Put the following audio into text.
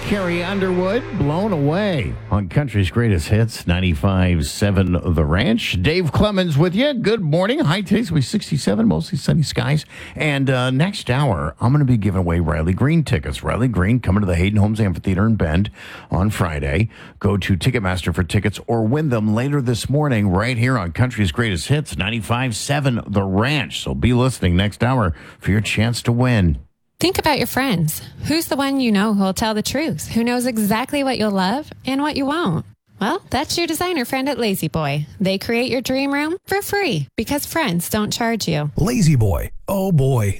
Carrie Underwood, Blown Away on Country's Greatest Hits, 95.7 The Ranch. Dave Clemens with you. Good morning. High today's will be 67, mostly sunny skies. And next hour, I'm going to be giving away Riley Green tickets. Riley Green coming to the Hayden Homes Amphitheater in Bend on Friday. Go to Ticketmaster for tickets or win them later this morning right here on Country's Greatest Hits, 95.7 The Ranch. So be listening next hour for your chance to win. Think about your friends. Who's the one you know who'll tell the truth? Who knows exactly what you'll love and what you won't? Well, that's your designer friend at Lazy Boy. They create your dream room for free because friends don't charge you. Lazy Boy. Oh boy.